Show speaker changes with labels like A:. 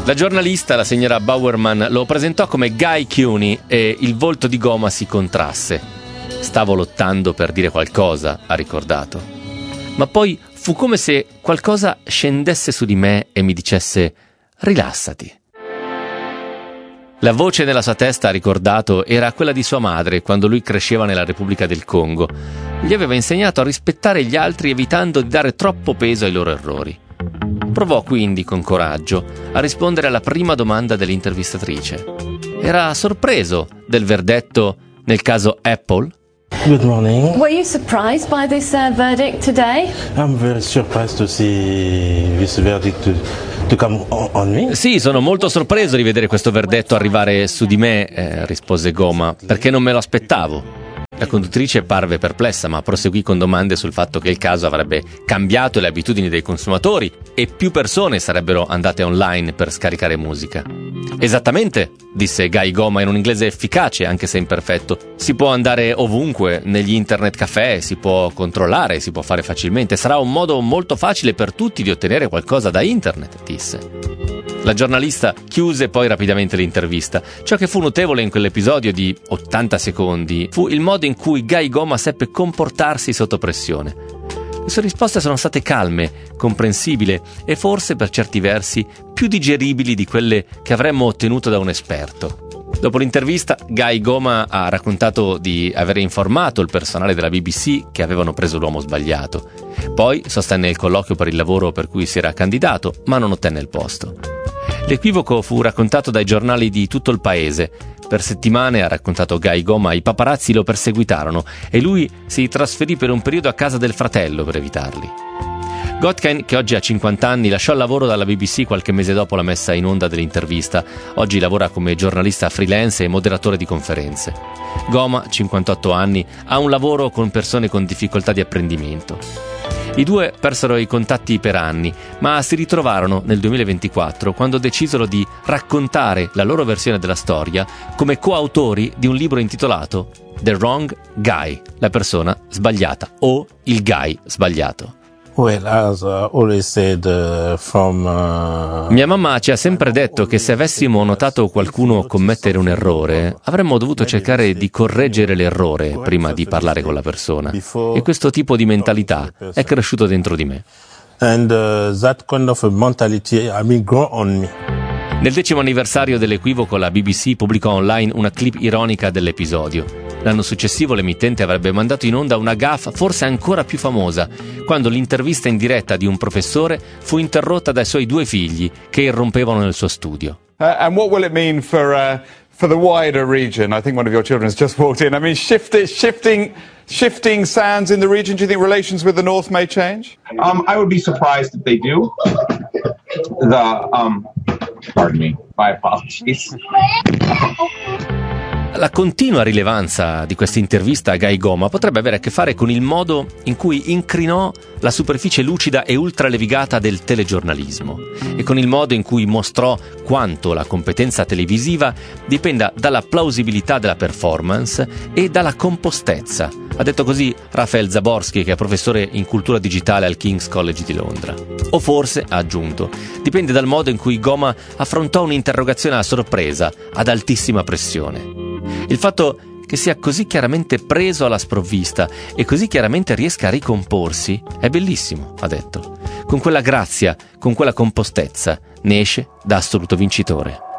A: La giornalista, la signora Bowerman, lo presentò come Guy Cuny e il volto di Goma si contrasse. Stavo lottando per dire qualcosa, ha ricordato. Ma poi fu come se qualcosa scendesse su di me e mi dicesse «rilassati». La voce nella sua testa, ha ricordato, era quella di sua madre quando lui cresceva nella Repubblica del Congo. Gli aveva insegnato a rispettare gli altri evitando di dare troppo peso ai loro errori. Provò quindi con coraggio a rispondere alla prima domanda dell'intervistatrice. Era sorpreso del verdetto nel caso Apple?
B: Good morning.
C: Were you surprised by this verdict today?
B: I'm very surprised to see this verdict to come on me.
A: Sì, sono molto sorpreso di vedere questo verdetto arrivare su di me, rispose Goma, perché non me lo aspettavo. La conduttrice parve perplessa, ma proseguì con domande sul fatto che il caso avrebbe cambiato le abitudini dei consumatori e più persone sarebbero andate online per scaricare musica. Esattamente, disse Guy Goma in un inglese efficace, anche se imperfetto. Si può andare ovunque, negli internet caffè, si può controllare, si può fare facilmente. Sarà un modo molto facile per tutti di ottenere qualcosa da internet, disse. La giornalista chiuse poi rapidamente l'intervista. Ciò che fu notevole in quell'episodio di 80 secondi fu il modo in cui Guy Goma seppe comportarsi sotto pressione. Le sue risposte sono state calme, comprensibili e forse per certi versi più digeribili di quelle che avremmo ottenuto da un esperto. Dopo l'intervista, Guy Goma ha raccontato di aver informato il personale della BBC che avevano preso l'uomo sbagliato. Poi sostenne il colloquio per il lavoro per cui si era candidato, ma non ottenne il posto. L'equivoco fu raccontato dai giornali di tutto il paese. Per settimane, ha raccontato Guy Goma, i paparazzi lo perseguitarono e lui si trasferì per un periodo a casa del fratello per evitarli. Gotken, che oggi ha 50 anni, lasciò il lavoro dalla BBC qualche mese dopo la messa in onda dell'intervista. Oggi lavora come giornalista freelance e moderatore di conferenze. Goma, 58 anni, ha un lavoro con persone con difficoltà di apprendimento. I due persero i contatti per anni, ma si ritrovarono nel 2024 quando decisero di raccontare la loro versione della storia come coautori di un libro intitolato The Wrong Guy, la persona sbagliata o il guy sbagliato.
B: Well, as always said
A: Mia mamma ci ha sempre detto che se avessimo notato qualcuno commettere un errore, avremmo dovuto cercare di correggere l'errore prima di parlare con la persona. E questo tipo di mentalità è cresciuto dentro di me.
B: And that kind of mentality, grew on me.
A: Nel 10° anniversario dell'equivoco, la BBC pubblicò online una clip ironica dell'episodio. L'anno successivo l'emittente avrebbe mandato in onda una gaffe forse ancora più famosa, quando l'intervista in diretta di un professore fu interrotta dai suoi 2 figli che irrompevano nel suo studio.
D: And what will it mean for the wider region? I think one of your children has just walked in. I mean, shifting sands in the region. Do you think relations with the North may change?
E: I would be surprised if they do. Pardon me, my apologies.
A: La continua rilevanza di questa intervista a Guy Goma potrebbe avere a che fare con il modo in cui incrinò la superficie lucida e ultralevigata del telegiornalismo e con il modo in cui mostrò quanto la competenza televisiva dipenda dalla plausibilità della performance e dalla compostezza. Ha detto così Rafael Zaborski, che è professore in cultura digitale al King's College di Londra. O forse, ha aggiunto, dipende dal modo in cui Goma affrontò un'interrogazione a sorpresa, ad altissima pressione. Il fatto che sia così chiaramente preso alla sprovvista e così chiaramente riesca a ricomporsi è bellissimo, ha detto. Con quella grazia, con quella compostezza, ne esce da assoluto vincitore.